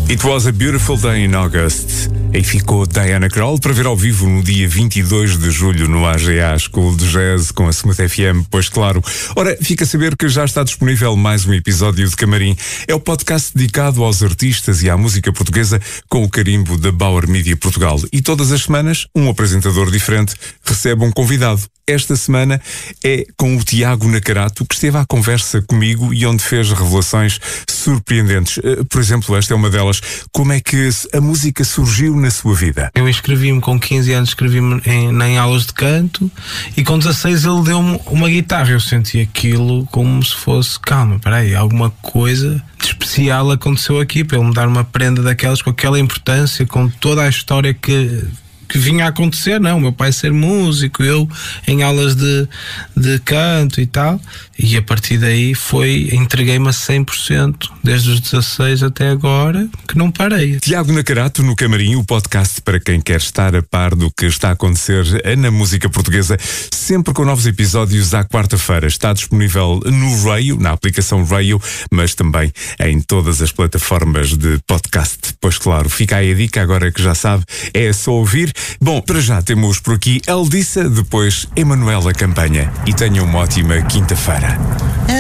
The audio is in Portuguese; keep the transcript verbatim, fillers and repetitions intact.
It was a beautiful day in August. Aí ficou Diana Krall para ver ao vivo no dia vinte e dois de julho no A G A School de Jazz com a Smooth F M, pois claro. Ora, fica a saber que já está disponível mais um episódio de Camarim. É o podcast dedicado aos artistas e à música portuguesa com o carimbo da Bauer Media Portugal. E todas as semanas, um apresentador diferente recebe um convidado. Esta semana é com o Tiago Nacarato, que esteve à conversa comigo e onde fez revelações surpreendentes. Por exemplo, esta é uma delas. Como é que a música surgiu na sua vida? Eu inscrevi-me com quinze anos, inscrevi-me em, em aulas de canto, e com dezasseis ele deu-me uma guitarra. Eu senti aquilo como se fosse, calma, peraí, alguma coisa de especial aconteceu aqui, para ele me dar uma prenda daquelas com aquela importância, com toda a história que... que vinha a acontecer, não? O meu pai ser músico, eu em aulas de, de canto e tal, e a partir daí foi, entreguei-me a cem por cento, desde os dezasseis até agora, que não parei. Tiago Nacarato no Camarim, o podcast para quem quer estar a par do que está a acontecer na música portuguesa, sempre com novos episódios à quarta-feira. Está disponível no Raio, na aplicação Raio, mas também em todas as plataformas de podcast. Pois claro, fica aí a dica, agora que já sabe, é só ouvir. Bom, para já temos por aqui Eldissa, depois Emanuela Campanha. E tenham uma ótima quinta-feira.